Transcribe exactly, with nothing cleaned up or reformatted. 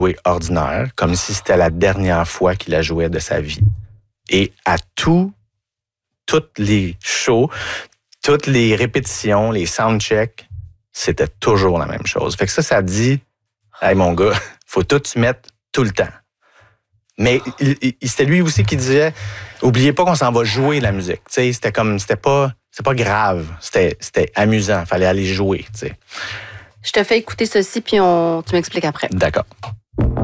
jouer ordinaire, comme si c'était la dernière fois qu'il la jouait de sa vie. Et à tout, toutes les shows, toutes les répétitions, les soundchecks, c'était toujours la même chose. Fait que ça, ça dit, hey mon gars, faut tout se mettre tout le temps. Mais il, il, c'était lui aussi qui disait, oubliez pas qu'on s'en va jouer la musique. T'sais, c'était comme, c'était pas, c'était pas grave, c'était, c'était amusant, fallait aller jouer. T'sais. Je te fais écouter ceci puis on, tu m'expliques après. D'accord.